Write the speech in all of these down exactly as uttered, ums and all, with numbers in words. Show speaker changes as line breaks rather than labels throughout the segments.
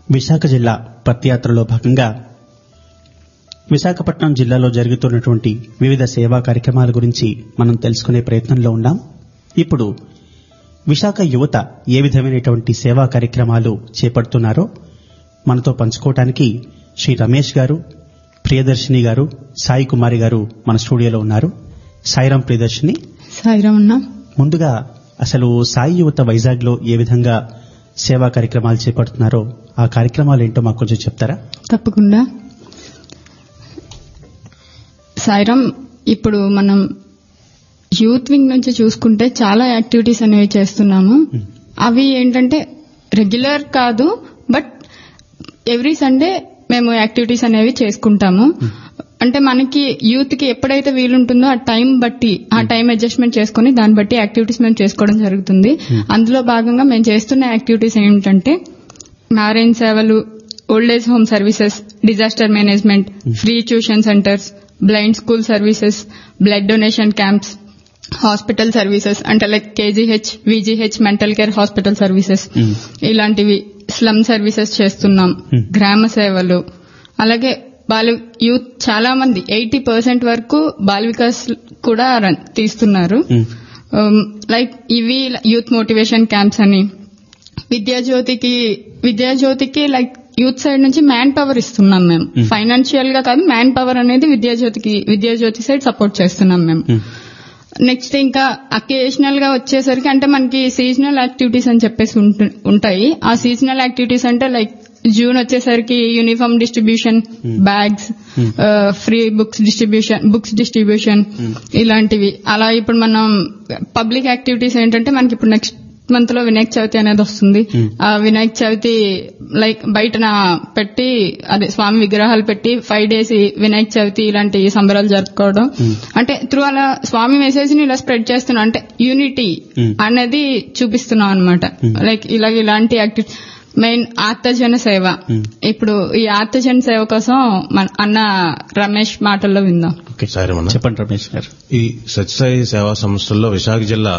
విశాఖ జిల్లా పత్యాత్రలో భాగంగా విశాఖపట్నం జిల్లాలో జరుగుతున్నటువంటి వివిధ సేవా కార్యక్రమాల గురించి మనం తెలుసుకునే ప్రయత్నంలో ఉన్నాం. ఇప్పుడు విశాఖ యువత ఏ విధమైనటువంటి సేవా కార్యక్రమాలు చేపడుతున్నారో మనతో పంచుకోవటానికి శ్రీ రమేష్ గారు, ప్రియదర్శిని గారు, సాయి కుమారి గారు మన స్టూడియోలో ఉన్నారు. సాయిరాం ప్రియదర్శిని.
సాయిరాం అన్నా.
ముందుగా అసలు సాయి యువత వైజాగ్ లో ఏ విధంగా సేవా కార్యక్రమాలు చేపడుతున్నారో ఆ కార్యక్రమాలు ఏంటో మాకు కొంచెం చెప్తారా?
తప్పకుండా. సాయిరాం, ఇప్పుడు మనం యూత్ వింగ్ నుంచి చూసుకుంటే చాలా యాక్టివిటీస్ అనేవి చేస్తున్నాము. అవి ఏంటంటే రెగ్యులర్ కాదు, బట్ ఎవ్రీ సండే మేము యాక్టివిటీస్ అనేవి చేసుకుంటాము. అంటే మనకి యూత్ కి ఎప్పుడైతే వీలుంటుందో ఆ టైం బట్టి ఆ టైం అడ్జస్ట్మెంట్ చేసుకుని దాన్ని బట్టి యాక్టివిటీస్ మేము చేసుకోవడం జరుగుతుంది. అందులో భాగంగా మేము చేస్తున్న యాక్టివిటీస్ ఏంటంటే మ్యారేజ్ సేవలు, old age home services, disaster management, free tuition centres, blind school services, blood donation camps, hospital services అంటే like KGH, VGH mental care hospital services, ఇలాంటివి, స్లమ్ సర్వీసెస్ చేస్తున్నాం, గ్రామ సేవలు. అలాగే బాల యూత్ చాలా మంది ఎయిటీ పర్సెంట్ వరకు బాల వికాస్ కూడా తీస్తున్నారు. లైక్ ఇవి యూత్ మోటివేషన్ క్యాంప్స్ అని, విద్యాజ్యోతికి విద్యాజ్యోతికి లైక్ యూత్ సైడ్ నుంచి మ్యాన్ పవర్ ఇస్తున్నాం మేము. ఫైనాన్షియల్ గా కాదు, మ్యాన్ పవర్ అనేది విద్యాజ్యోతికి విద్యాజ్యోతి సైడ్ సపోర్ట్ చేస్తున్నాం మేము. నెక్స్ట్ ఇంకా అకేషనల్ గా వచ్చేసరికి అంటే మనకి సీజనల్ యాక్టివిటీస్ అని చెప్పేసి ఉంటాయి. ఆ సీజనల్ యాక్టివిటీస్ అంటే లైక్ జూన్ వచ్చేసరికి uniform distribution, bags, free books distribution books distribution ఇలాంటివి. అలా ఇప్పుడు మనం పబ్లిక్ యాక్టివిటీస్ ఏంటంటే మనకి ఇప్పుడు నెక్స్ట్ మంత్ లో వినాయక చవితి అనేది వస్తుంది. ఆ వినాయక చవితి లైక్ బయటన పెట్టి అదే స్వామి విగ్రహాలు పెట్టి ఫైవ్ డేస్ వినాయక చవితి ఇలాంటి సంబరాలు జరుపుకోవడం. అంటే త్రూ అలా స్వామి మెసేజ్ ని ఇలా స్ప్రెడ్ చేస్తున్నాం, అంటే యూనిటీ అనేది చూపిస్తున్నాం అనమాట. లైక్ ఇలాగ ఇలాంటి యాక్టివిటీ. మెయిన్ ఆర్తజన సేవ. ఇప్పుడు ఈ ఆర్తజన సేవ కోసం మన అన్న రమేష్ మాటల్లో విందాం.
చెప్పండి రమేష్ గారు. ఈ సత్యసాయి సేవా సంస్థల్లో విశాఖ జిల్లా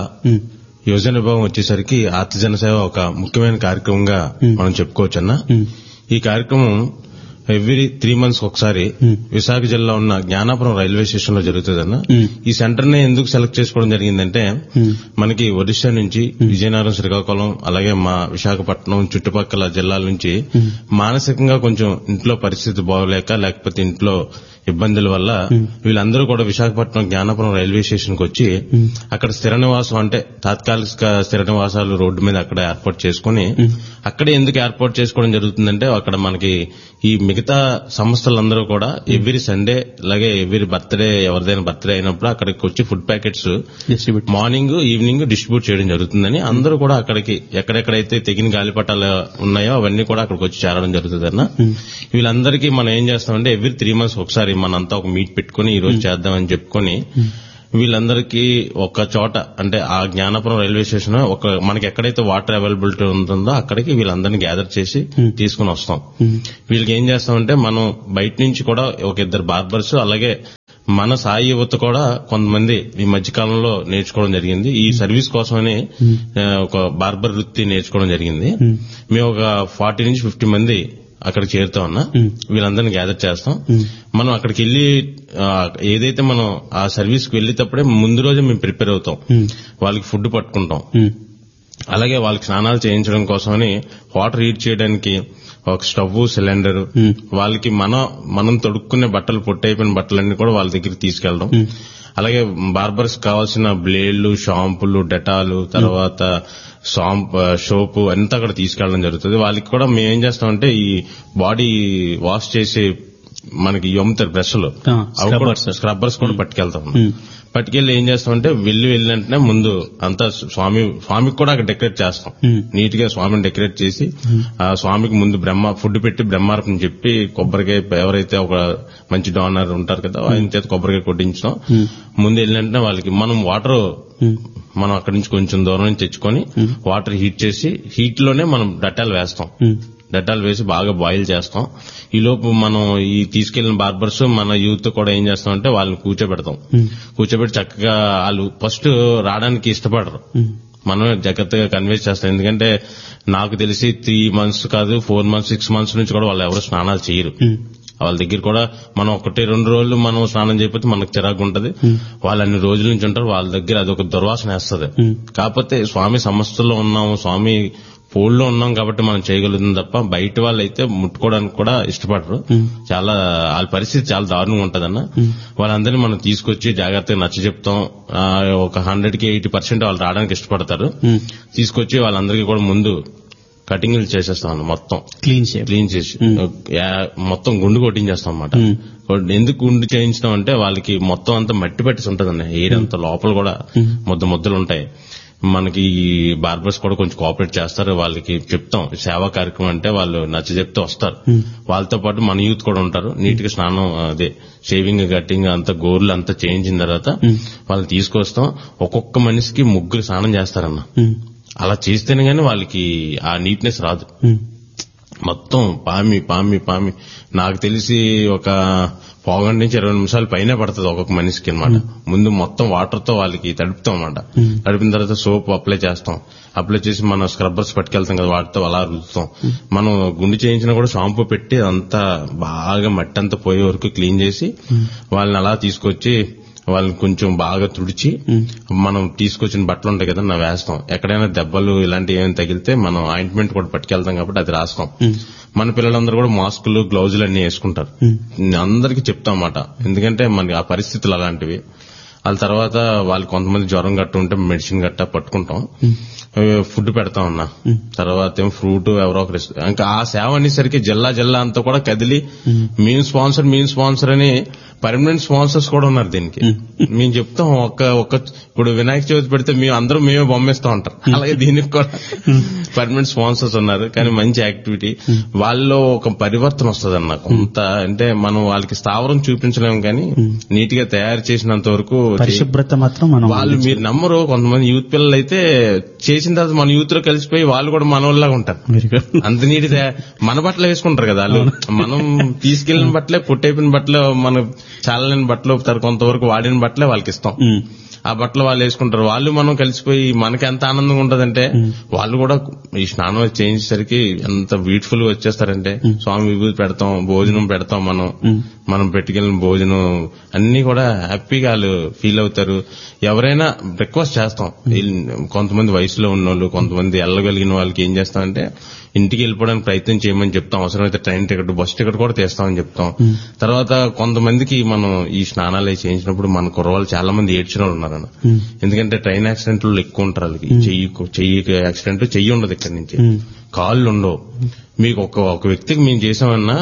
యువజన విభాగం వచ్చేసరికి ఆర్తజన సేవ ఒక ముఖ్యమైన కార్యక్రమంగా మనం చెప్పుకోవచ్చు అన్న. ఈ కార్యక్రమం ఎవ్రీ త్రీ మంత్స్ ఒకసారి విశాఖ జిల్లా ఉన్న జ్ఞానాపురం రైల్వే స్టేషన్ లో జరుగుతుందన్న. ఈ సెంటర్ ని ఎందుకు సెలెక్ట్ చేసుకోవడం జరిగిందంటే మనకి ఒడిశా నుంచి, విజయనగరం, శ్రీకాకుళం, అలాగే మా విశాఖపట్నం చుట్టుపక్కల జిల్లాల నుంచి మానసికంగా కొంచెం ఇంట్లో పరిస్థితి బాగోలేక లేకపోతే ఇంట్లో ఇబ్బందుల వల్ల వీళ్ళందరూ కూడా విశాఖపట్నం జ్ఞానాపురం రైల్వే స్టేషన్ కు వచ్చి అక్కడ స్థిర నివాసం అంటే తాత్కాలిక స్థిర నివాసాలు రోడ్డు మీద అక్కడ ఏర్పాటు చేసుకుని అక్కడే ఎందుకు ఏర్పాటు చేసుకోవడం జరుగుతుందంటే అక్కడ మనకి ఈ మిగతా సంస్థలందరూ కూడా ఎవ్రీ సండే అలాగే ఎవ్రీ బర్త్డే ఎవరిదైనా బర్త్డే అయినప్పుడు అక్కడికి వచ్చి food packets morning evening distribute చేయడం జరుగుతుందని అందరూ కూడా అక్కడికి ఎక్కడెక్కడైతే తెగిన గాలిపటాలు ఉన్నాయో అవన్నీ కూడా అక్కడికి వచ్చి చేరడం జరుగుతుందన్న. వీళ్ళందరికీ మనం ఏం చేస్తామంటే ఎవ్రీ త్రీ మంత్స్ ఒకసారి మనంతా ఒక మీట్ పెట్టుకుని ఈ రోజు చేద్దామని చెప్పుకొని వీళ్ళందరికీ ఒక చోట అంటే ఆ జ్ఞానాపురం రైల్వే స్టేషన్ ఒక మనకి ఎక్కడైతే వాటర్ అవైలబిలిటీ ఉంటుందో అక్కడికి వీళ్ళందరినీ గ్యాదర్ చేసి తీసుకుని వస్తాం. వీళ్ళకి ఏం చేస్తామంటే మనం బయట నుంచి కూడా ఒక ఇద్దరు బార్బర్స్ అలాగే మన సాయి యువత కూడా కొంతమంది ఈ మధ్యకాలంలో నేర్చుకోవడం జరిగింది. ఈ సర్వీస్ కోసమని ఒక బార్బర్ వృత్తి నేర్చుకోవడం జరిగింది. మేము ఒక ఫార్టీ నుంచి ఫిఫ్టీ మంది అక్కడ చేరుతా ఉన్నా. వీళ్ళందరినీ గ్యాదర్ చేస్తాం. మనం అక్కడికి వెళ్లి ఏదైతే మనం ఆ సర్వీస్ కి వెళ్లేటప్పుడే ముందు రోజే మేము ప్రిపేర్ అవుతాం. వాళ్ళకి ఫుడ్ పట్టుకుంటాం, అలాగే వాళ్ళకి స్నానాలు చేయించడం కోసమని వాటర్ హీట్ చేయడానికి ఒక స్టవ్, సిలిండర్, వాళ్ళకి మన మనం తొడుక్కునే బట్టలు పొట్టయిపోయిన బట్టలన్నీ కూడా వాళ్ళ దగ్గరికి తీసుకెళ్లడం. అలాగే బార్బర్స్ కావాల్సిన బ్లేడ్లు, షాంపులు, డెటాలు, తర్వాత సోపు అంతా కూడా తీసుకెళ్లడం జరుగుతుంది. వాళ్ళకి కూడా మేము ఏం చేస్తామంటే ఈ బాడీ వాష్ చేసి మనకి అమ్ముతారు బ్రష్లు, అవి కూడా స్క్రబ్బర్స్ కూడా పట్టుకెళ్తాం. పట్టుకెళ్లి ఏం చేస్తామంటే వెళ్లి వెళ్ళినట్టునే ముందు అంతా స్వామి స్వామికి కూడా అక్కడ డెకరేట్ చేస్తాం. నీట్ గా స్వామిని డెకరేట్ చేసి ఆ స్వామికి ముందు బ్రహ్మ ఫుడ్ పెట్టి బ్రహ్మార్పణ చెప్పి కొబ్బరికాయ ఎవరైతే ఒక మంచి డోనర్ ఉంటారు కదా ఆయన చేత కొబ్బరికాయ కొట్టించడం. ముందు వెళ్ళినట్టునే వాళ్ళకి మనం వాటర్ మనం అక్కడి నుంచి కొంచెం దూరం నుంచి తెచ్చుకొని వాటర్ హీట్ చేసి హీట్ లోనే మనం డట్టాలు వేస్తాం. డట్టాలు వేసి బాగా బాయిల్ చేస్తాం. ఈ లోపు మనం ఈ తీసుకెళ్లిన బార్బర్స్ మన యూత్ కూడా ఏం చేస్తామంటే వాళ్ళని కూర్చోబెడతాం. కూర్చోబెట్టి చక్కగా వాళ్ళు ఫస్ట్ రావడానికి ఇష్టపడరు. మనమే జాగ్రత్తగా కన్వే చేస్తాం. ఎందుకంటే నాకు తెలిసి త్రీ మంత్స్ కాదు ఫోర్ మంత్స్ సిక్స్ మంత్స్ నుంచి కూడా వాళ్ళు ఎవరు స్నానాలు చేయరు. వాళ్ళ దగ్గర కూడా మనం ఒకటి రెండు రోజులు మనం స్నానం చేయకపోతే మనకు చిరాకు ఉంటది. వాళ్ళు అన్ని రోజుల నుంచి ఉంటారు, వాళ్ళ దగ్గర అదొక దుర్వాసన వేస్తుంది. కాకపోతే స్వామి సమస్యలో ఉన్నాము, స్వామి పోల్లో ఉన్నాం కాబట్టి మనం చేయగలుగుతుంది తప్ప బయట వాళ్ళు అయితే ముట్టుకోవడానికి కూడా ఇష్టపడరు. చాలా వాళ్ళ పరిస్థితి చాలా దారుణంగా ఉంటదన్న. వాళ్ళందరినీ మనం తీసుకొచ్చి జాగ్రత్తగా నచ్చ చెప్తాం. ఒక హండ్రెడ్ కి ఎయిటీ పర్సెంట్ వాళ్ళు రావడానికి ఇష్టపడతారు. తీసుకొచ్చి వాళ్ళందరికీ కూడా ముందు కటింగ్లు చేసేస్తాం, మొత్తం
క్లీన్
క్లీన్ చేసి మొత్తం గుండు కొట్టించేస్తాం అన్నమాట. ఎందుకు గుండు చేయించడం అంటే వాళ్ళకి మొత్తం అంతా మట్టి పట్టేసి ఉంటదండి, ఎయిర్ అంతా లోపల కూడా ముద్ద ముద్దలు ఉంటాయి. మనకి బార్బర్స్ కూడా కొంచెం కోఆపరేట్ చేస్తారు. వాళ్ళకి చెప్తాం సేవా కార్యక్రమం అంటే వాళ్ళు నచ్చ చెప్తే వస్తారు. వాళ్ళతో పాటు మన యూత్ కూడా ఉంటారు. నీట్ గా స్నానం అదే షేవింగ్ కటింగ్ అంతా గోర్లు అంతా చేయించిన తర్వాత వాళ్ళని తీసుకొస్తాం. ఒక్కొక్క మనిషికి ముగ్గురు స్నానం చేస్తారన్న. అలా చేస్తేనే గానీ వాళ్ళకి ఆ నీట్నెస్ రాదు. మొత్తం పామి పామి పామి నాకు తెలిసి ఒక పావుగంట నుంచి ఇరవై నిమిషాలు పైనే పడుతుంది ఒక్కొక్క మనిషికి అనమాట. ముందు మొత్తం వాటర్ తో వాళ్ళకి తడుపుతాం అన్నమాట. తడిపిన తర్వాత సోప్ అప్లై చేస్తాం. అప్లై చేసి మనం స్క్రబ్బర్స్ పట్టుకెళ్తాం కదా, వాటితో అలా రుద్దుతాం. మనం గుండు చేయించినా కూడా షాంపూ పెట్టి అంతా బాగా మట్టి అంతా పోయే వరకు క్లీన్ చేసి వాళ్ళని అలా తీసుకొచ్చి వాళ్ళని కొంచెం బాగా తుడిచి మనం తీసుకొచ్చిన బట్టలు ఉంటాయి కదా నా వేస్తాం. ఎక్కడైనా దెబ్బలు ఇలాంటివి ఏమైనా తగిలితే మనం ఆయింట్మెంట్ కూడా పట్టుకెళ్తాం కాబట్టి అది రాస్తాం. మన పిల్లలందరూ కూడా మాస్కులు గ్లౌజులు అన్ని వేసుకుంటారు. అందరికీ చెప్తాం అన్నమాట. ఎందుకంటే మనకి ఆ పరిస్థితులు అలాంటివి. వాళ్ళ తర్వాత వాళ్ళు కొంతమంది జ్వరం గట్ట ఉంటే మెడిసిన్ గట్ట పట్టుకుంటాం, ఫుడ్ పెడతాం అన్న. తర్వాత ఏమో ఫ్రూట్ ఎవరో ఒకరు ఇంకా ఆ సేవ అనేసరికి జిల్లా జిల్లా అంతా కూడా కదిలి మేము స్పాన్సర్ మేము స్పాన్సర్ అని పర్మనెంట్ స్పాన్సర్స్ కూడా ఉన్నారు దీనికి. మేము చెప్తాం ఒక ఒక ఇప్పుడు వినాయక చవితి పెడితే మేము అందరం మేమే బొమ్మేస్తా ఉంటారు. అలాగే దీనికి కూడా పర్మనెంట్ స్పాన్సర్స్ ఉన్నారు. కానీ మంచి యాక్టివిటీ, వాళ్ళలో ఒక పరివర్తన వస్తుంది అన్న. కొంత అంటే మనం వాళ్ళకి స్థావరం చూపించలేము కానీ నీట్ గా తయారు చేసినంత వరకు
పరిశుభ్రత మాత్రం మనం
వాళ్ళు మీరు నమ్మరు. కొంతమంది యూత్ పిల్లలు అయితే చేసిన తర్వాత మన యూత్ లో కలిసిపోయి వాళ్ళు కూడా మన వాళ్ళలాగా ఉంటారు. అంత నీటి మన బట్టలు వేసుకుంటారు కదా వాళ్ళు. మనం తీసుకెళ్లిన బట్టలే పొట్టైపోయిన బట్టలు మన చాలని బట్టలు కొంతవరకు వాడిన బట్టలే వాళ్ళకి ఇస్తాం. ఆ బట్టలు వాళ్ళు వేసుకుంటారు. వాళ్ళు మనం కలిసిపోయి మనకి ఎంత ఆనందంగా ఉంటదంటే వాళ్ళు కూడా ఈ స్నానం చేయించేసరికి ఎంత బ్యూటిఫుల్ గా వచ్చేస్తారంటే స్వామి విభూతి పెడతాం, భోజనం పెడతాం, మనం మనం పెట్టుకెళ్ళిన భోజనం అన్ని కూడా హ్యాపీగా వాళ్ళు ఫీల్ అవుతారు. ఎవరైనా రిక్వెస్ట్ చేస్తాం, కొంతమంది వయసులో ఉన్నోళ్ళు కొంతమంది వెళ్ళగలిగిన వాళ్ళకి ఏం చేస్తామంటే ఇంటికి వెళ్ళిపోవడానికి ప్రయత్నం చేయమని చెప్తాం. అవసరమైతే ట్రైన్ టికెట్ బస్ టికెట్ కూడా తీస్తామని చెప్తాం. తర్వాత కొంతమందికి మనం ఈ స్నానాలు చేయించినప్పుడు మన కుర్రవాళ్ళు చాలా మంది ఏడ్చిన వాళ్ళు ఉన్నారన్న. ఎందుకంటే ట్రైన్ యాక్సిడెంట్లు ఎక్కువ ఉంటారు. వాళ్ళకి చెయ్యి చెయ్యి యాక్సిడెంట్ చెయ్యి ఉండదు, ఇక్కడి నుంచి కాళ్ళు ఉండవు. మీకు ఒక ఒక వ్యక్తికి మేము చేసామన్నా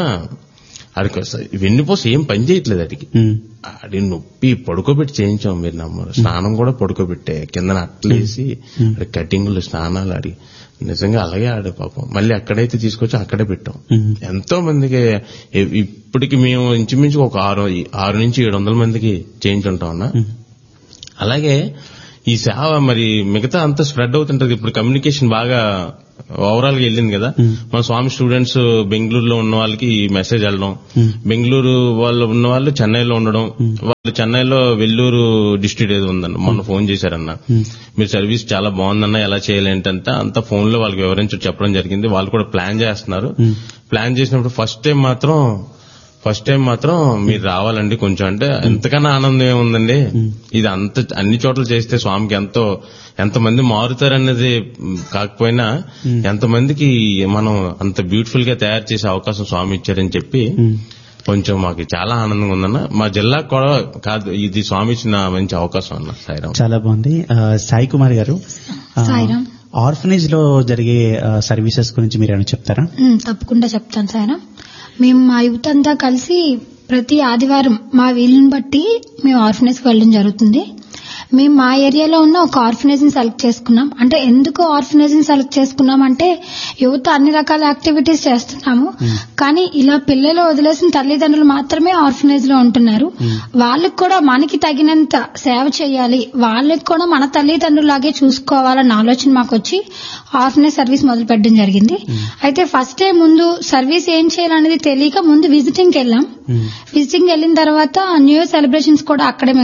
అడికి వెన్నుపోసి ఏం పని చేయట్లేదు. అడిగి అడి నొప్పి పడుకోబెట్టి చేయించాం, మీరు నమ్మరు. స్నానం కూడా పడుకోబెట్టే కింద అట్లేసి కటింగ్లు స్నానాలు అడిగి నిజంగా అలాగే ఆడే పాపం. మళ్ళీ అక్కడైతే తీసుకొచ్చి అక్కడే పెట్టాం. ఎంతో మందికి ఇప్పటికి మేము ఇంచుమించు ఒక ఆరు ఆరు నుంచి ఏడు వందల మందికి చేయించుంటాం అన్న. అలాగే ఈ సేవ మరి మిగతా అంతా స్ప్రెడ్ అవుతుంటది. ఇప్పుడు కమ్యూనికేషన్ బాగా ఓవరాల్ గా వెళ్ళింది కదా. మన స్వామి స్టూడెంట్స్ బెంగళూరులో ఉన్న వాళ్ళకి ఈ మెసేజ్ వెళ్ళడం, బెంగళూరు వాళ్ళు ఉన్న వాళ్ళు చెన్నైలో ఉండడం, వాళ్ళు చెన్నైలో వెల్లూరు డిస్ట్రిక్ట్ ఏదో ఉందన్న మొన్న ఫోన్ చేశారన్న, మీరు సర్వీస్ చాలా బాగుందన్న, ఎలా చేయాలి ఏంటంటే అంతా ఫోన్ లో వాళ్ళకి వివరించి చెప్పడం జరిగింది. వాళ్ళు కూడా ప్లాన్ చేస్తున్నారు. ప్లాన్ చేసినప్పుడు ఫస్ట్ టైం మాత్రం ఫస్ట్ టైం మాత్రం మీరు రావాలండి కొంచెం అంటే ఎంతకన్నా ఆనందం ఏముందండి. ఇది అంత అన్ని చోట్ల చేస్తే స్వామికి ఎంతో ఎంతమంది మారుతారనేది కాకపోయినా ఎంతమందికి మనం అంత బ్యూటిఫుల్ గా తయారు చేసే అవకాశం స్వామి ఇచ్చారని చెప్పి కొంచెం మాకు చాలా ఆనందంగా ఉందన్న. మా జిల్లాకు కూడా కాదు, ఇది స్వామి ఇచ్చిన మంచి అవకాశం అన్న. సాయిరామ్.
చాలా బాగుంది. సాయి కుమార్ గారు, ఆర్ఫనేజ్ లో జరిగే సర్వీసెస్ గురించి మీరు ఏమైనా చెప్తారా?
తప్పకుండా చెప్తాను సాయిరామ్. మేము మా యూత్ అంతా కలిసి ప్రతి ఆదివారం మా వీలుని బట్టి మేము ఆర్ఫనేజ్కి వెళ్ళడం జరుగుతుంది. మేము మా ఏరియాలో ఉన్న ఒక ఆర్ఫనేజ్ ని సెలెక్ట్ చేసుకున్నాం. అంటే ఎందుకు ఆర్ఫనేజ్ ని సెలెక్ట్ చేసుకున్నాం అంటే యువత అన్ని రకాల యాక్టివిటీస్ చేస్తున్నాము, కానీ ఇలా పిల్లలు వదిలేసిన తల్లిదండ్రులు మాత్రమే ఆర్ఫనేజ్ లో ఉంటున్నారు. వాళ్ళకి కూడా మనకి తగినంత సేవ చేయాలి, వాళ్ళకి కూడా మన తల్లిదండ్రులాగే చూసుకోవాలన్న ఆలోచన మాకు వచ్చి ఆర్ఫనేజ్ సర్వీస్ మొదలు పెట్టడం జరిగింది. అయితే ఫస్ట్ డే ముందు సర్వీస్ ఏం చేయాలనేది తెలియక ముందు విజిటింగ్ వెళ్ళాం. విజిటింగ్ వెళ్ళిన తర్వాత న్యూ ఇయర్ సెలబ్రేషన్స్ కూడా అక్కడే మేము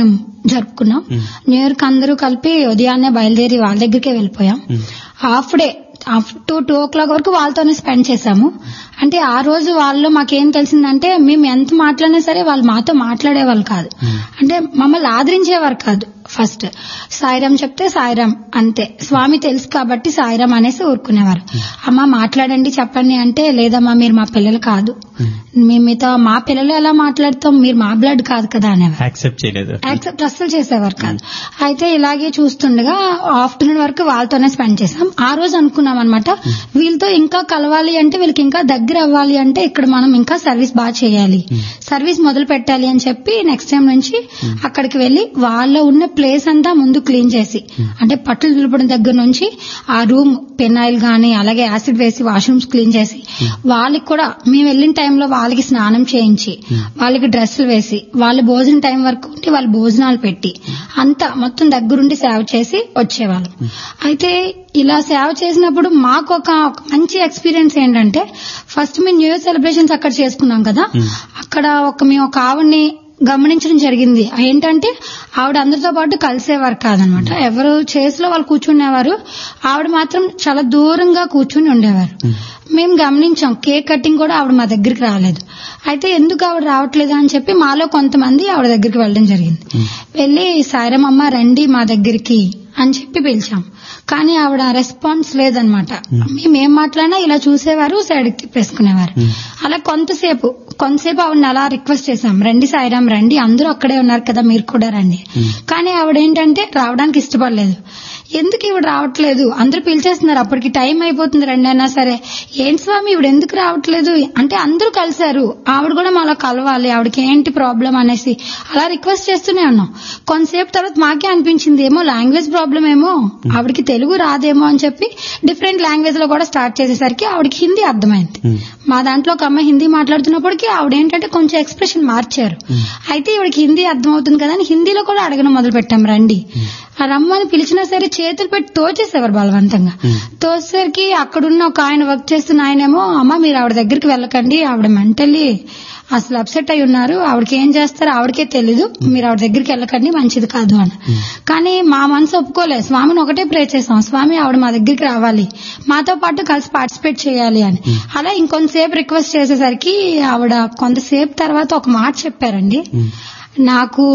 జరుపుకున్నాం. న్యూ ఇయర్ కి అందరూ కలిపి ఉదయాన్నే బయలుదేరి వాళ్ళ దగ్గరికే వెళ్ళిపోయాం. Half day to two oh clock వరకు వాళ్ళతోనే స్పెండ్ చేశాము. అంటే ఆ రోజు వాళ్ళు మాకేం తెలిసిందంటే మేము ఎంత మాట్లాడినా సరే వాళ్ళు మాతో మాట్లాడేవాళ్ళు కాదు. అంటే మమ్మల్ని ఆదరించేవారు కాదు. ఫస్ట్ సాయిరామ్ చెప్తే సాయిరామ్ అంతే, స్వామి తెలుసు కాబట్టి సాయిరామ్ అనేసి ఊరుకునేవారు. అమ్మ మాట్లాడండి చెప్పండి అంటే లేదమ్మా మీరు మా పిల్లలు కాదు, మేము మీతో మా పిల్లలు ఎలా మాట్లాడతాం, మీరు మా బ్లడ్ కాదు కదా అనేవారు.
యాక్సెప్ట్ చేయలేదు,
యాక్సెప్ట్ అస్సలు చేసేవారు కాదు. అయితే ఇలాగే చూస్తుండగా ఆఫ్టర్నూన్ వరకు వాళ్ళతోనే స్పెండ్ చేసాం. ఆ రోజు అనుకున్నాం అనమాట వీళ్ళతో ఇంకా కలవాలి అంటే వీళ్ళకి ఇంకా దగ్గర అవ్వాలి అంటే ఇక్కడ మనం ఇంకా సర్వీస్ బాగా చేయాలి, సర్వీస్ మొదలు పెట్టాలి అని చెప్పి నెక్స్ట్ టైం నుంచి అక్కడికి వెళ్లి వాళ్ళ ఉన్న ప్లేస్ అంతా ముందు క్లీన్ చేసి, అంటే పట్టులు దులపడం దగ్గర నుంచి ఆ రూమ్ పెనాయిల్ గానీ అలాగే యాసిడ్ వేసి వాష్రూమ్స్ క్లీన్ చేసి వాళ్ళకి కూడా మేము వెళ్ళిన టైంలో వాళ్ళకి స్నానం చేయించి వాళ్ళకి డ్రెస్సులు వేసి వాళ్ళ భోజనం టైం వరకు ఉంటే వాళ్ళ భోజనాలు పెట్టి అంతా మొత్తం దగ్గరుండి సేవ చేసి వచ్చేవాళ్ళం. అయితే ఇలా సేవ చేసినప్పుడు మాకు ఒక మంచి ఎక్స్పీరియన్స్ ఏంటంటే ఫస్ట్ మేము న్యూ ఇయర్ సెలబ్రేషన్స్ అక్కడ చేసుకున్నాం కదా, అక్కడ ఒక మేము ఒక ఆవిడ్ని గమనించడం జరిగింది. ఏంటంటే ఆవిడ అందరితో పాటు కలిసేవారు కాదనమాట, ఎవరు చేతిలో వాళ్ళు కూర్చునేవారు, ఆవిడ మాత్రం చాలా దూరంగా కూర్చుని ఉండేవారు. మేము గమనించాం, కేక్ కటింగ్ కూడా ఆవిడ మా దగ్గరికి రాలేదు. అయితే ఎందుకు ఆవిడ రావట్లేదు అని చెప్పి మాలో కొంతమంది ఆవిడ దగ్గరికి వెళ్ళడం జరిగింది. వెళ్ళి సాయిరామమ్మ రండి మా దగ్గరికి అని చెప్పి పిలిచాం. కానీ ఆవిడ రెస్పాన్స్ లేదనమాట. మేమేం మాట్లాడినా ఇలా చూసేవారు, సైడ్ తిప్పేసుకునేవారు. అలా కొంతసేపు కొంతసేపు ఆవిడని అలా రిక్వెస్ట్ చేశాం, రండి సాయిరామ్ రండి, అందరూ అక్కడే ఉన్నారు కదా మీరు కూడా రండి. కానీ ఆవిడ ఏంటంటే రావడానికి ఇష్టపడలేదు. ఎందుకు ఇవిడ రావట్లేదు, అందరూ పిలిచేస్తున్నారు, అప్పటికి టైం అయిపోతుంది రండి అయినా సరే, ఏంటి స్వామి ఇవిడ ఎందుకు రావట్లేదు అంటే అందరూ కలిశారు, ఆవిడ కూడా మాలో కలవాలి, ఆవిడకి ఏంటి ప్రాబ్లం అనేసి అలా రిక్వెస్ట్ చేస్తూనే ఉన్నాం. కొంతసేపు తర్వాత మాకే అనిపించింది ఏమో లాంగ్వేజ్ ప్రాబ్లం ఏమో, ఆవిడకి తెలుగు రాదేమో అని చెప్పి డిఫరెంట్ లాంగ్వేజ్ లో కూడా స్టార్ట్ చేసేసరికి ఆవిడకి హిందీ అర్థమైంది. మా దాంట్లో ఒక అమ్మాయి హిందీ మాట్లాడుతున్నప్పటికీ ఆవిడ ఏంటంటే కొంచెం ఎక్స్ప్రెషన్ మార్చారు. అయితే ఇవిడికి హిందీ అర్థమవుతుంది కదా అని హిందీలో కూడా అడగడం మొదలు పెట్టాం, రండి ఆ రమ్మని పిలిచినా సరే చేతులు పెట్టి తోచేసేవారు బలవంతంగా. తోసేసరికి అక్కడున్న ఒక ఆయన వర్క్ చేస్తున్న ఆయనేమో అమ్మ మీరు ఆవిడ దగ్గరికి వెళ్ళకండి, ఆవిడ మెంటల్లీ అసలు అప్సెట్ అయి ఉన్నారు, ఆవిడకి ఏం చేస్తారో ఆవిడకే తెలీదు, మీరు ఆవిడ దగ్గరికి వెళ్ళకండి మంచిది కాదు అని. కానీ మా మనసు ఒప్పుకోలేదు, స్వామిని ఒకటే ప్రే చేసాం, స్వామి ఆవిడ మా దగ్గరికి రావాలి, మాతో పాటు కలిసి పార్టిసిపేట్ చేయాలి అని. అలా ఇంకొంతసేపు రిక్వెస్ట్ చేసేసరికి ఆవిడ కొంతసేపు తర్వాత ఒక మాట చెప్పారండి, నాకు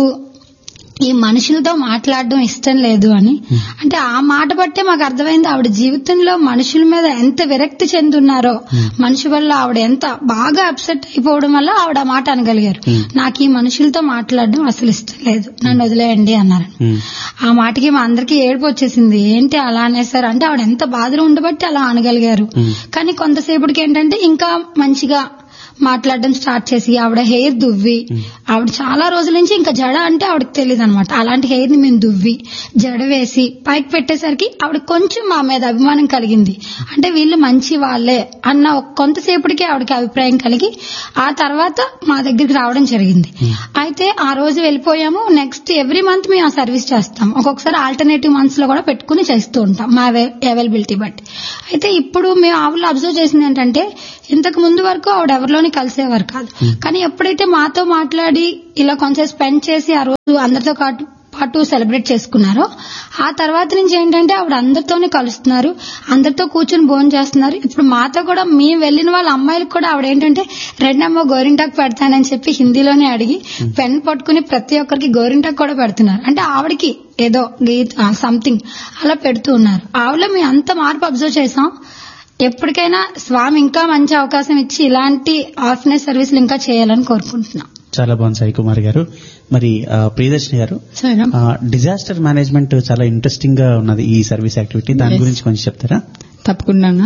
ఈ మనుషులతో మాట్లాడడం ఇష్టం లేదు అని. అంటే ఆ మాట బట్టే మాకు అర్థమైంది ఆవిడ జీవితంలో మనుషుల మీద ఎంత విరక్తి చెందున్నారో, మనిషి వల్ల ఆవిడ ఎంత బాగా అప్సెట్ అయిపోవడం వల్ల ఆవిడ ఆ మాట అనగలిగారు, నాకు ఈ మనుషులతో మాట్లాడడం అసలు ఇష్టం లేదు, నన్ను వదిలేయండి అన్నారు. ఆ మాటకి మా అందరికీ ఏడుపు వచ్చేసింది, ఏంటి అలా అనేసారు అంటే ఆవిడ ఎంత బాధలో ఉండబట్టి అలా అనగలిగారు. కానీ కొంతసేపటికి ఏంటంటే ఇంకా మంచిగా మాట్లాడడం స్టార్ట్ చేసి ఆవిడ హెయిర్ దువ్వి, ఆవిడ చాలా రోజుల నుంచి ఇంకా జడ అంటే ఆవిడకి తెలియదు అనమాట, అలాంటి హెయిర్ ని మేము దువ్వి జడ వేసి పైకి పెట్టేసరికి ఆవిడ కొంచెం మా మీద అభిమానం కలిగింది. అంటే వీళ్ళు మంచి వాళ్లే అన్న కొంతసేపటికి ఆవిడకి అభిప్రాయం కలిగి ఆ తర్వాత మా దగ్గరికి రావడం జరిగింది. అయితే ఆ రోజు వెళ్ళిపోయాము. నెక్స్ట్ ఎవ్రీ మంత్ మేము ఆ సర్వీస్ చేస్తాం, ఒక్కొక్కసారి ఆల్టర్నేటివ్ మంత్స్ లో కూడా పెట్టుకుని చేస్తూ ఉంటాం మా అవైలబిలిటీ బట్టి. అయితే ఇప్పుడు మేము ఆవిడలో అబ్జర్వ్ చేసింది ఏంటంటే ఇంతకు ముందు వరకు ఆవిడ ఎవరిలోని కలిసేవారు కాదు, కానీ ఎప్పుడైతే మాతో మాట్లాడి ఇలా కొంచెం స్పెండ్ చేసి ఆ రోజు అందరితో పాటు సెలబ్రేట్ చేసుకున్నారో ఆ తర్వాత నుంచి ఏంటంటే ఆవిడ అందరితోనే కలుస్తున్నారు, అందరితో కూర్చొని భోజనం చేస్తున్నారు. ఇప్పుడు మాతో కూడా మేము వెళ్ళిన వాళ్ళ అమ్మాయిలకు కూడా ఆవిడ ఏంటంటే రెండమ్మో గోరింటాకు పెడతానని చెప్పి హిందీలోనే అడిగి పెన్ పట్టుకుని ప్రతి ఒక్కరికి గోరింటాకు కూడా పెడుతున్నారు. అంటే ఆవిడకి ఏదో గీత సంథింగ్ అలా పెడుతూ ఉన్నారు. ఆవిడలో మేము అంత మార్పు అబ్జర్వ్ చేసాం. ఎప్పటికైనా స్వామి ఇంకా మంచి అవకాశం ఇచ్చి ఇలాంటి ఆర్ఫనేజ్ సర్వీసులు ఇంకా చేయాలని కోరుకుంటున్నాం.
చాలా బాగుంది సాయి కుమార్ గారు. మరి ప్రియదర్శిని గారు, డిజాస్టర్ మేనేజ్మెంట్ చాలా ఇంట్రెస్టింగ్ గా ఉన్నది ఈ సర్వీస్ యాక్టివిటీ, దాని గురించి కొంచెం చెప్తారా?
తప్పకుండా.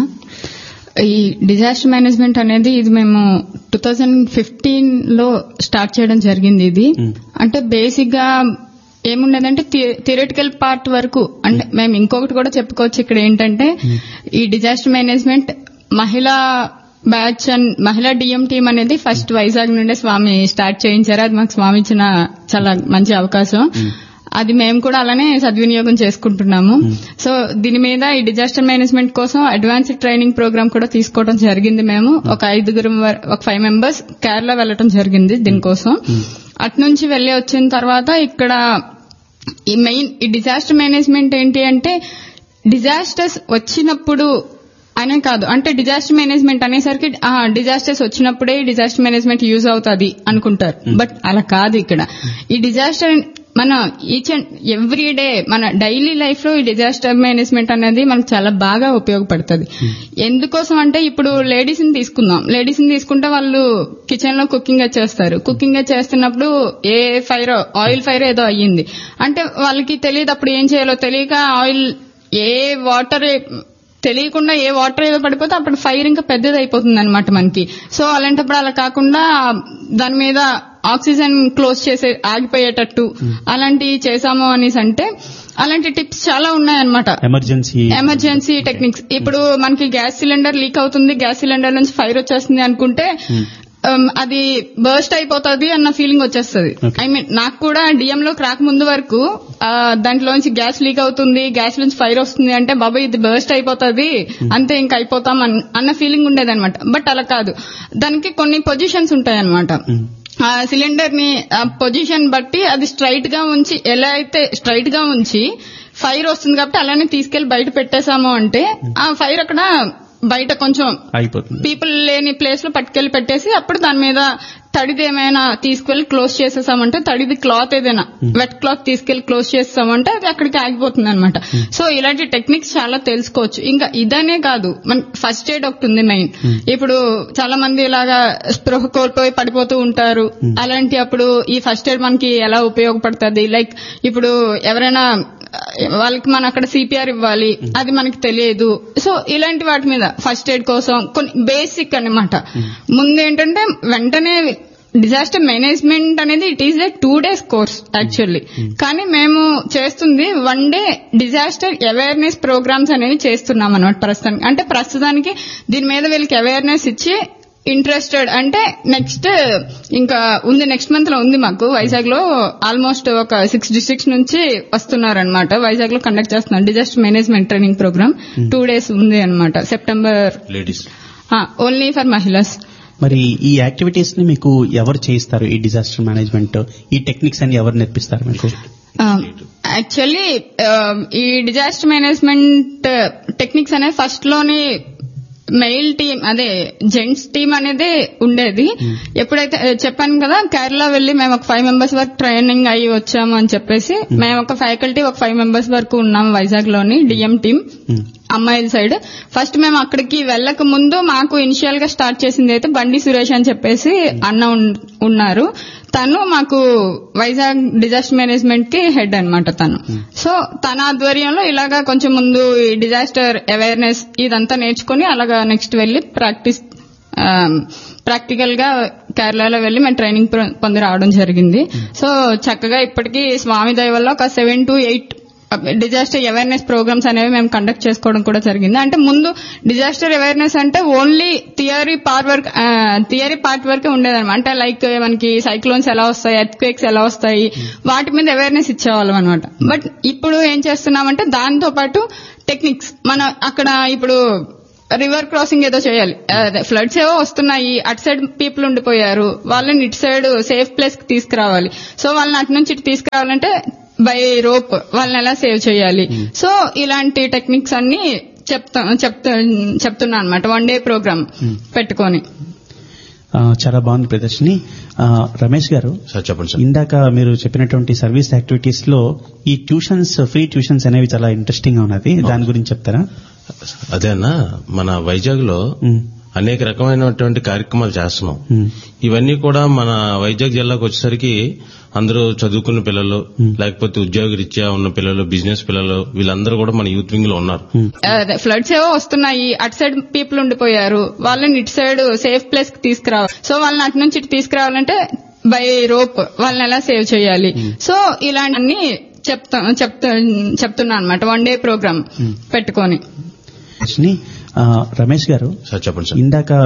ఈ డిజాస్టర్ మేనేజ్మెంట్ అనేది ఇది మేము టూ థౌజండ్ ఫిఫ్టీన్ లో స్టార్ట్ చేయడం జరిగింది. ఇది అంటే బేసిక్ గా ఏముండదంటే థియరిటికల్ పార్ట్ వరకు, అంటే మేము ఇంకొకటి కూడా చెప్పుకోవచ్చు ఇక్కడ ఏంటంటే ఈ డిజాస్టర్ మేనేజ్మెంట్ మహిళా బ్యాచ్ అండ్ మహిళా డిఎం టీమ్ అనేది ఫస్ట్ వైజాగ్ నుండే స్వామి స్టార్ట్ చేయించారు. అది మాకు స్వామి ఇచ్చిన చాలా మంచి అవకాశం. అది మేము కూడా అలానే సద్వినియోగం చేసుకుంటున్నాము. సో దీని మీద ఈ డిజాస్టర్ మేనేజ్మెంట్ కోసం అడ్వాన్స్డ్ ట్రైనింగ్ ప్రోగ్రామ్ కూడా తీసుకోవడం జరిగింది. మేము ఒక ఐదుగురు ఒక ఫైవ్ మెంబర్స్ కేరళ వెళ్లడం జరిగింది దీనికోసం. అటు నుంచి వెళ్లి వచ్చిన తర్వాత ఇక్కడ ఈ మెయిన్ ఈ డిజాస్టర్ మేనేజ్మెంట్ ఏంటి అంటే డిజాస్టర్స్ వచ్చినప్పుడు అనే కాదు, అంటే డిజాస్టర్ మేనేజ్మెంట్ అనేసరికి డిజాస్టర్స్ వచ్చినప్పుడే డిజాస్టర్ మేనేజ్మెంట్ యూజ్ అవుతుంది అనుకుంటారు. బట్ అలా కాదు. ఇక్కడ ఈ డిజాస్టర్ మన ఈచ్ అండ్ ఎవ్రీ డే మన డైలీ లైఫ్ లో ఈ డిజాస్టర్ మేనేజ్మెంట్ అనేది మనకు చాలా బాగా ఉపయోగపడుతుంది. ఎందుకోసం అంటే ఇప్పుడు లేడీస్ ని తీసుకుందాం. లేడీస్ ని తీసుకుంటే వాళ్ళు కిచెన్ లో కుకింగ్ చేస్తారు. కుకింగ్ చేస్తున్నప్పుడు ఏ ఫైర్ ఆయిల్ ఫైర్ ఏదో అయ్యింది అంటే వాళ్ళకి తెలియదు, అప్పుడు ఏం చేయాలో తెలియక ఆయిల్ ఏ వాటర్ తెలియకుండా ఏ వాటర్ ఏదో పడిపోతే అప్పుడు ఫైర్ ఇంకా పెద్దది అయిపోతుంది అనమాట మనకి. సో అలాంటప్పుడు అలా కాకుండా దాని మీద ఆక్సిజన్ క్లోజ్ చేసే ఆగిపోయేటట్టు అలాంటివి చేసాము అనేసి అంటే అలాంటి టిప్స్ చాలా ఉన్నాయన్నమాట.
Emergency
emergency techniques. ఇప్పుడు మనకి గ్యాస్ సిలిండర్ లీక్ అవుతుంది, గ్యాస్ సిలిండర్ నుంచి ఫైర్ వచ్చేస్తుంది అనుకుంటే అది బర్స్ట్ అయిపోతుంది అన్న ఫీలింగ్ వచ్చేస్తుంది. ఐ మీన్ నాకు కూడా డిఎం లోకి రాకముందు వరకు దాంట్లోంచి గ్యాస్ లీక్ అవుతుంది, గ్యాస్ నుంచి ఫైర్ వస్తుంది అంటే బాబా ఇది బర్స్ట్ అయిపోతుంది అంతే ఇంకా అయిపోతాం అన్న ఫీలింగ్ ఉండేదన్నమాట. బట్ అలా కాదు, దానికి కొన్ని పొజిషన్స్ ఉంటాయన్నమాట. ఆ సిలిండర్ ని పొజిషన్ బట్టి అది స్ట్రైట్ గా ఉంచి, ఎలా అయితే స్ట్రైట్ గా ఉంచి ఫైర్ వస్తుంది కాబట్టి అలానే తీసుకెళ్లి బయట పెట్టేశాము అంటే ఆ ఫైర్ అక్కడ బయట కొంచెం పీపుల్ లేని ప్లేస్ లో పట్టుకెళ్లి పెట్టేసి అప్పుడు దాని మీద తడిది ఏమైనా తీసుకెళ్లి క్లోజ్ చేసేసామంటే, తడిది క్లాత్ ఏదైనా వెట్ క్లాత్ తీసుకెళ్లి క్లోజ్ చేసేసామంటే అది అక్కడికి ఆగిపోతుంది అనమాట. సో ఇలాంటి టెక్నిక్స్ చాలా తెలుసుకోవచ్చు. ఇంకా ఇదనే కాదు, మన ఫస్ట్ ఎయిడ్ ఒకటి ఉంది మెయిన్. ఇప్పుడు చాలా మంది ఇలాగా స్పృహ కోల్పోయి పడిపోతూ ఉంటారు. అలాంటి అప్పుడు ఈ ఫస్ట్ ఎయిడ్ మనకి ఎలా ఉపయోగపడుతుంది, లైక్ ఇప్పుడు ఎవరైనా వాళ్ళకి మనం అక్కడ సిపిఆర్ ఇవ్వాలి, అది మనకి తెలియదు. సో ఇలాంటి వాటి మీద ఫస్ట్ ఎయిడ్ కోసం కొన్ని బేసిక్ అన్నమాట. ముందు ఏంటంటే వెంటనే డిజాస్టర్ మేనేజ్మెంట్ అనేది it is like two days course actually, కానీ మేము చేస్తుంది one day disaster awareness programmes అనేవి చేస్తున్నాం అన్నమాట ప్రస్తుతానికి. అంటే ప్రస్తుతానికి దీని మీద వీళ్ళకి అవేర్నెస్ ఇచ్చి ఇంట్రెస్టెడ్ అంటే నెక్స్ట్ ఇంకా ఉంది, నెక్స్ట్ మంత్ లో ఉంది మాకు వైజాగ్ లో ఆల్మోస్ట్ ఒక సిక్స్ డిస్ట్రిక్ట్స్ నుంచి వస్తున్నారనమాట. వైజాగ్ లో కండక్ట్ చేస్తున్నారు disaster management training programme. Two days ఉంది అనమాట సెప్టెంబర్, ఓన్లీ ఫర్ మహిళస్.
మరి ఈ యాక్టివిటీస్ ని మీకు ఎవరు చేయిస్తారు? ఈ డిజాస్టర్ మేనేజ్మెంట్ ఈ టెక్నిక్స్ అని ఎవరు నేర్పిస్తారు మీకు?
యాక్చువల్లీ ఈ డిజాస్టర్ మేనేజ్మెంట్ టెక్నిక్స్ అనేది ఫస్ట్ లోని మెయిల్ టీమ్, అదే జెంట్స్ టీమ్ అనేది ఉండేది. ఎప్పుడైతే చెప్పాను కదా కేరళ వెళ్లి మేము ఒక ఫైవ్ మెంబర్స్ వరకు ట్రైనింగ్ అయ్యి వచ్చాము అని చెప్పేసి, మేము ఒక ఫ్యాకల్టీ ఒక ఫైవ్ మెంబర్స్ వరకు ఉన్నాము వైజాగ్ లోని డిఎం టీమ్ అమ్మాయిల సైడ్. ఫస్ట్ మేము అక్కడికి వెళ్ళక ముందు మాకు ఇనిషియల్ గా స్టార్ట్ చేసింది అయితే బండి సురేష్ అని చెప్పేసి అన్న ఉన్నారు. తను మాకు వైజాగ్ డిజాస్టర్ మేనేజ్మెంట్ కి హెడ్ అనమాట తను. సో తన ఆధ్వర్యంలో ఇలాగా కొంచెం ముందు ఈ డిజాస్టర్ అవేర్నెస్ ఇదంతా నేర్చుకుని అలాగా నెక్స్ట్ వెళ్లి ప్రాక్టీస్ ప్రాక్టికల్ గా కేరళలో వెళ్లి మేము ట్రైనింగ్ పొంది రావడం జరిగింది. సో చక్కగా ఇప్పటికీ స్వామి దయ వల్ల ఒక seven to eight disaster awareness programmes అనేవి మేము కండక్ట్ చేసుకోవడం కూడా జరిగింది. అంటే ముందు డిజాస్టర్ అవేర్నెస్ అంటే only theory part work theory part వరకే ఉండేదన్నమాట. అంటే లైక్ మనకి సైక్లోన్స్ ఎలా వస్తాయి, ఎర్త్ క్వేక్స్ ఎలా వస్తాయి, వాటి మీద అవేర్నెస్ ఇచ్చేవాళ్ళం అనమాట. బట్ ఇప్పుడు ఏం చేస్తున్నామంటే దాంతో పాటు టెక్నిక్స్ మన అక్కడ ఇప్పుడు రివర్ క్రాసింగ్ ఏదో చేయాలి, ఫ్లడ్స్ ఏవో వస్తున్నాయి, అటు సైడ్ పీపుల్ ఉండిపోయారు, వాళ్ళని ఇటు సైడ్ సేఫ్ ప్లేస్ కి తీసుకురావాలి. సో వాళ్ళని అటు నుంచి ఇటు తీసుకురావాలంటే బై రోప్ వాళ్ళని ఎలా సేవ్ చేయాలి. సో ఇలాంటి టెక్నిక్స్ అన్ని చెప్తా చెప్తున్నా అనమాట వన్ డే ప్రోగ్రామ్ పెట్టుకొని.
చాలా బాగుంది ప్రదర్శిని. రమేష్ గారు
చెప్పండి.
ఇందాక మీరు చెప్పినటువంటి సర్వీస్ యాక్టివిటీస్ లో ఈ ట్యూషన్స్, ఫ్రీ ట్యూషన్స్ అనేవి చాలా ఇంట్రెస్టింగ్ గా ఉన్నది, దాని గురించి చెప్తారా?
అదే అన్న, మన వైజాగ్ లో అనేక రకమైనటువంటి కార్యక్రమాలు చేస్తున్నాం. ఇవన్నీ కూడా మన వైజాగ్ జిల్లాకు వచ్చేసరికి అందరూ చదువుకున్న పిల్లలు, లేకపోతే ఉద్యోగ రీత్యా ఉన్న పిల్లలు, బిజినెస్ పిల్లలు, వీళ్ళందరూ కూడా మన యూత్ వింగ్ లో ఉన్నారు.
ఫ్లడ్స్ ఏవో వస్తున్నాయి, అటు సైడ్ పీపుల్ ఉండిపోయారు, వాళ్ళని ఇటు సైడ్ సేఫ్ ప్లేస్ కి తీసుకురావాలి. సో వాళ్ళని అటు నుంచి ఇటు తీసుకురావాలంటే బై రోప్ వాళ్ళని ఎలా సేవ్ చేయాలి. సో ఇలాంటి చెప్తా చెప్తున్నా అనమాట వన్ డే ప్రోగ్రామ్ పెట్టుకొని.
రమేష్ గారు
చెప్పండి.
ఇందాక